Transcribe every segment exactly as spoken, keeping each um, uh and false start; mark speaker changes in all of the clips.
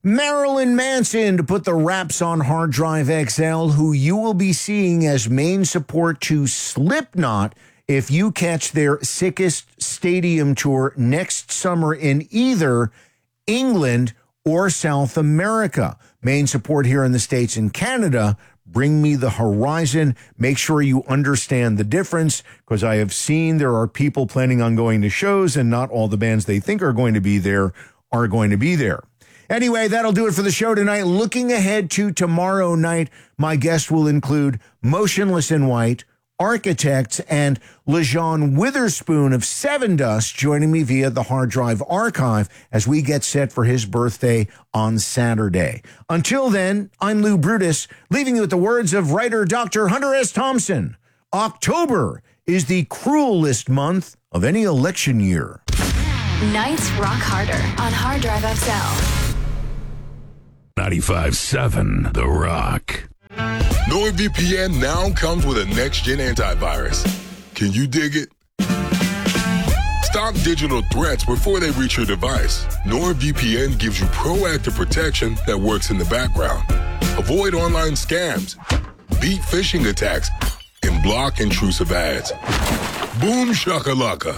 Speaker 1: Marilyn Manson to put the wraps on Hard Drive X L, who you will be seeing as main support to Slipknot if you catch their Sickest Stadium tour next summer in either England or South America. Main support here in the States and Canada, Bring Me the Horizon. Make sure you understand the difference, because I have seen there are people planning on going to shows and not all the bands they think are going to be there are going to be there. Anyway, that'll do it for the show tonight. Looking ahead to tomorrow night, my guest will include Motionless in White, Architects, and LeJean Witherspoon of Seven Dust joining me via the Hard Drive Archive as we get set for his birthday on Saturday. Until then, I'm Lou Brutus, leaving you with the words of writer Doctor Hunter S. Thompson. October is the cruelest month of any election year.
Speaker 2: Nights rock harder on Hard Drive X L.
Speaker 3: ninety-five seven The Rock.
Speaker 4: NordVPN now comes with a next-gen antivirus. Can you dig it? Stop digital threats before they reach your device. NordVPN gives you proactive protection that works in the background. Avoid online scams, beat phishing attacks, and block intrusive ads. Boom shakalaka.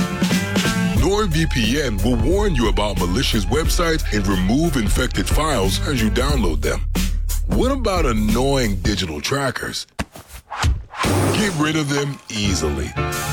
Speaker 4: NordVPN will warn you about malicious websites and remove infected files as you download them. What about annoying digital trackers? Get rid of them easily.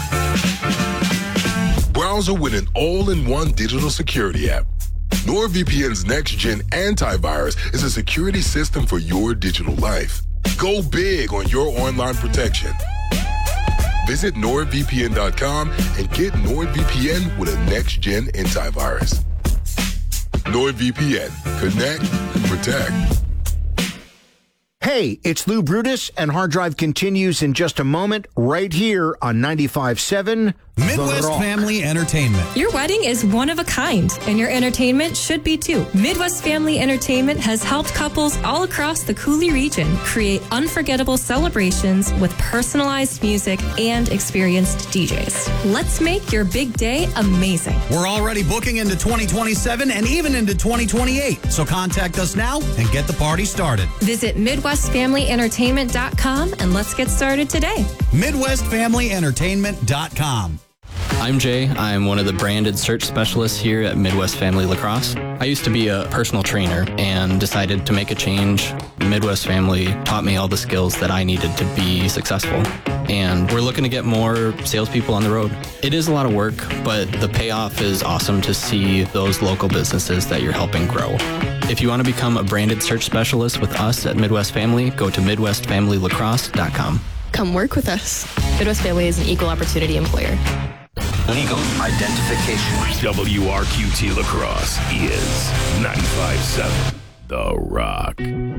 Speaker 4: Browser with an all-in-one digital security app. NordVPN's next-gen antivirus is a security system for your digital life. Go big on your online protection. Visit NordVPN dot com and get NordVPN with a next-gen antivirus. NordVPN. Connect and protect.
Speaker 1: Hey, it's Lou Brutus, and Hard Drive continues in just a moment right here on ninety-five seven
Speaker 5: Midwest Family Entertainment.
Speaker 6: Your wedding is one of a kind, and your entertainment should be too. Midwest Family Entertainment has helped couples all across the Coulee region create unforgettable celebrations with personalized music and experienced D Js. Let's make your big day amazing.
Speaker 5: We're already booking into twenty twenty-seven and even into twenty twenty-eight, so contact us now and get the party started.
Speaker 6: Visit Midwest Family Entertainment dot com and let's get started today.
Speaker 5: Midwest Family Entertainment dot com.
Speaker 7: I'm Jay. I'm one of the branded search specialists here at Midwest Family Lacrosse. I used to be a personal trainer and decided to make a change. Midwest Family taught me all the skills that I needed to be successful. And we're looking to get more salespeople on the road. It is a lot of work, but the payoff is awesome to see those local businesses that you're helping grow. If you want to become a branded search specialist with us at Midwest Family, go to Midwest Family Lacrosse dot com.
Speaker 8: Come work with us. Midwest Family is an equal opportunity employer.
Speaker 9: Legal identification.
Speaker 3: W R Q T Lacrosse is ninety-five seven The Rock.